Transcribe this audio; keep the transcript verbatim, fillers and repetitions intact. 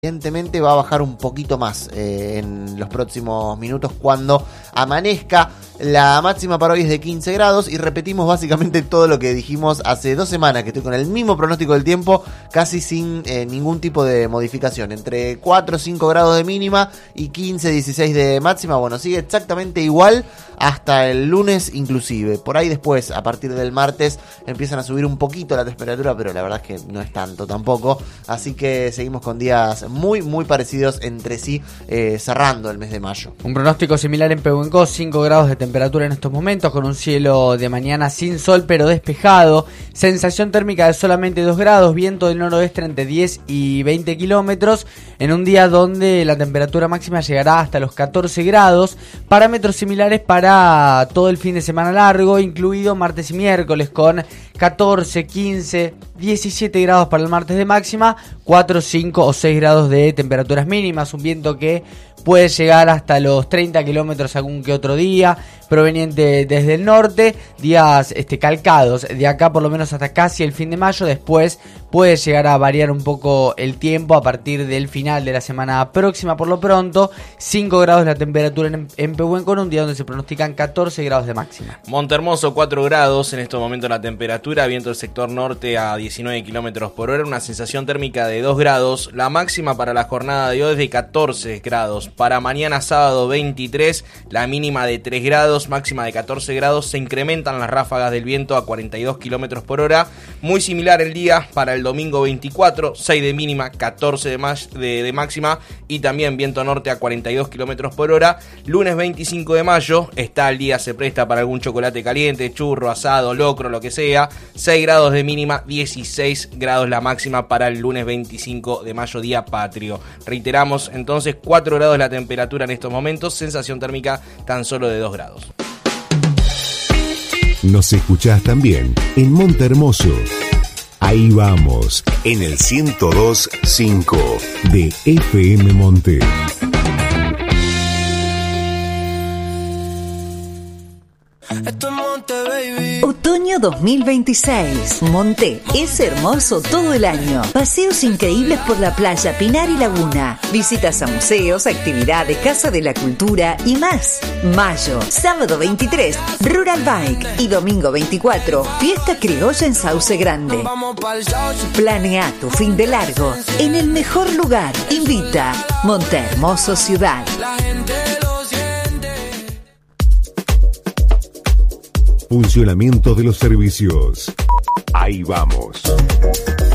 Evidentemente va a bajar un poquito más eh, en los próximos minutos cuando amanezca. La máxima para hoy es de quince grados y repetimos básicamente todo lo que dijimos hace dos semanas, que estoy con el mismo pronóstico del tiempo, casi sin eh, ningún tipo de modificación. Entre cuatro o cinco grados de mínima y quince a dieciséis de máxima. Bueno, sigue exactamente igual hasta el lunes inclusive. Por ahí después, a partir del martes, empiezan a subir un poquito la temperatura, pero la verdad es que no es tanto tampoco. Así que seguimos con días muy, muy parecidos entre sí, eh, cerrando el mes de mayo. Un pronóstico similar en Pehuenco, cinco grados de temperatura en estos momentos, con un cielo de mañana sin sol pero despejado, sensación térmica de solamente dos grados, viento del noroeste entre diez y veinte kilómetros, en un día donde la temperatura máxima llegará hasta los catorce grados, parámetros similares para todo el fin de semana largo, incluido martes y miércoles, con catorce, quince, diecisiete grados para el martes de máxima, cuatro, cinco o seis grados de temperaturas mínimas, un viento que puede llegar hasta los treinta kilómetros algún que otro día, proveniente desde el norte, días este, calcados, de acá por lo menos hasta casi el fin de mayo. Después puede llegar a variar un poco el tiempo a partir del final de la semana próxima. Por lo pronto, cinco grados la temperatura en, en Pehuenco, en un día donde se pronostican catorce grados de máxima. Montehermoso, cuatro grados en estos momentos la temperatura, viento del sector norte a diecinueve kilómetros por hora, una sensación térmica de dos grados, la máxima para la jornada de hoy es de catorce grados, para mañana sábado veintitrés, la mínima de tres grados, máxima de catorce grados, se incrementan las ráfagas del viento a cuarenta y dos kilómetros por hora, muy similar el día para el domingo veinticuatro, seis de mínima, catorce de, más, de, de máxima y también viento norte a cuarenta y dos kilómetros por hora, lunes veinticinco de mayo, está el día, se presta para algún chocolate caliente, churro, asado, locro, lo que sea, seis grados de mínima, dieciséis grados la máxima para el lunes veinticinco de mayo, día patrio. Reiteramos entonces, cuatro grados la temperatura en estos momentos, sensación térmica tan solo de dos grados. Nos escuchás también en Montehermoso. Ahí vamos, en el ciento dos punto cinco de F M Monte. Esto es Monte, baby. Otoño dos mil veintiséis. Monte es hermoso todo el año. Paseos increíbles por la playa, Pinar y Laguna. Visitas a museos, actividades, Casa de la Cultura y más. Mayo, sábado veintitrés, Rural Bike. Y domingo veinticuatro, fiesta criolla en Sauce Grande. Planea tu fin de largo en el mejor lugar. Invita Montehermoso Ciudad. Funcionamiento de los servicios. Ahí vamos.